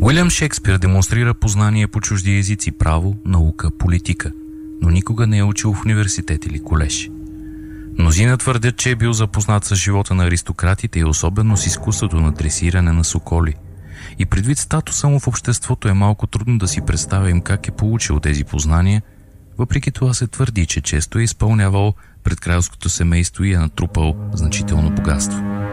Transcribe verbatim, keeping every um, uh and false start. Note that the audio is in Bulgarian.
Уилям Шекспир демонстрира познание по чужди езици, право, наука, политика, но никога не е учил в университет или колеж. Мнозина твърдят, че е бил запознат с живота на аристократите и особено с изкуството на дресиране на соколи. И предвид статуса му в обществото е малко трудно да си представим как е получил тези познания. Въпреки това се твърди, че често е изпълнявал пред кралското семейство и е натрупал значително богатство.